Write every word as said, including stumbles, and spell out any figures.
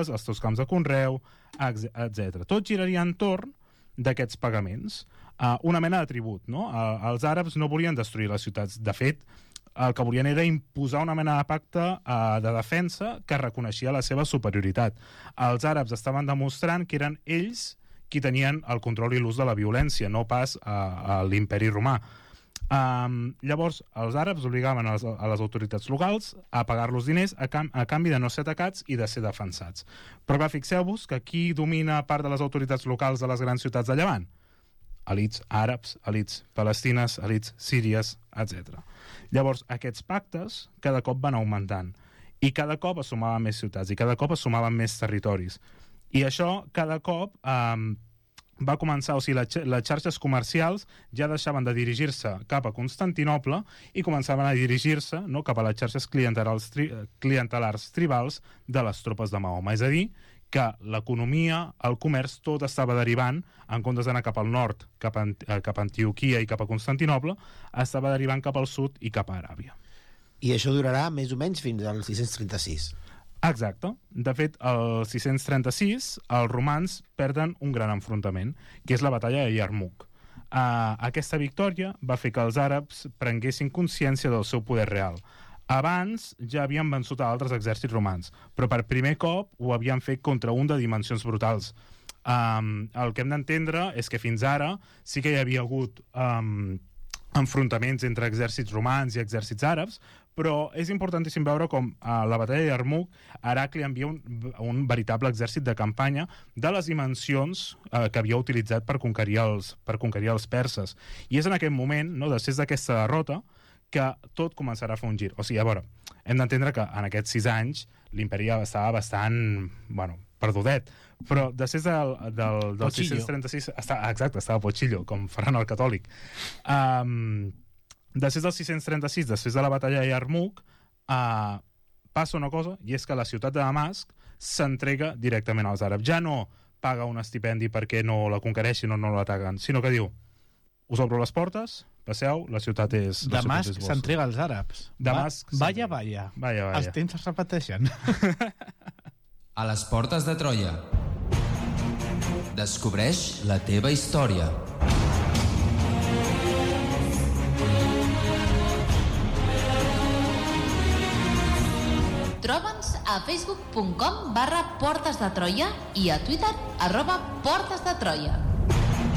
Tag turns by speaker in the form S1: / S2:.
S1: agrícoles, els teus camps de conreu, etcètera. Tot giraria entorn d'aquests pagaments. Uh, una mena de tribut, no? Uh, els àrabs no volien destruir les ciutats. De fet, el que volien era imposar una mena de pacte uh, de defensa que reconeixia la seva superioritat. Els àrabs estaven demostrant que eren ells qui tenien el control i l'ús de la violència, no pas uh, a l'imperi romà. Um, llavors, els àrabs obligaven a les, a les autoritats locals a pagar-los diners a, cam a canvi de no ser atacats i de ser defensats. Però clar, fixeu-vos que qui domina part de les autoritats locals de les grans ciutats de Llevant? Elits àrabs, elits palestines, elits síries, etcètera. Llavors, aquests pactes cada cop van augmentant i cada cop es sumaven més ciutats i cada cop es sumaven més territoris. I això cada cop um, va començar, o sigui, les, les xarxes comercials ja deixaven de dirigir-se cap a Constantinoble i començaven a dirigir-se, no, cap a les xarxes clientelars, tri, clientelars tribals de les tropes de Mahoma. És a dir, que l'economia, el comerç, tot estava derivant, en comptes d'anar cap al nord, cap a, cap a Antioquia i cap a Constantinoble, estava derivant cap al sud i cap a Aràbia.
S2: I això durarà més o menys fins al sis-cents trenta-sis.
S1: Exacte. De fet, el sis-cents trenta-sis els romans perden un gran enfrontament, que és la batalla de Yarmouk. Uh, aquesta victòria va fer que els àrabs prenguessin consciència del seu poder real. Abans ja havien vençut a altres exèrcits romans, però per primer cop ho havien fet contra un de dimensions brutals. Um, el que hem d'entendre és que fins ara sí que hi havia hagut um, enfrontaments entre exèrcits romans i exèrcits àrabs, però és importantíssim veure com a la batalla de Yarmouk Heracli envia un, un veritable exèrcit de campanya de les dimensions eh, que havia utilitzat per conquerir els, per conquerir els perses. I és en aquest moment, no, després d'aquesta derrota, que tot començarà a fer un gir. O sigui, a veure, hem d'entendre que en aquests sis anys l'imperi estava bastant, bueno, perdudet, però després del, del, del sis-cents trenta-sis està, exacte, estava Pochillo, com Ferran el Catòlic. Um, després del sis-cents trenta-sis, després de la batalla de Yarmouk, uh, passa una cosa, i és que la ciutat de Damasc s'entrega directament als àrabs. Ja no paga un estipendi perquè no la conquereixin o no l'ataquen, sinó que diu, us obro les portes, passeu, la ciutat és...
S3: Damasc s'entrega als àrabs.
S1: Damasc...
S3: Va, vaya, vaya.
S1: Vaya, vaya.
S3: Els temps es repeteixen.
S4: A les portes de Troia. Descobreix la teva història.
S5: Troba'ns a facebook punt com barra Portes de Troia i a Twitter arroba Portes de Troia.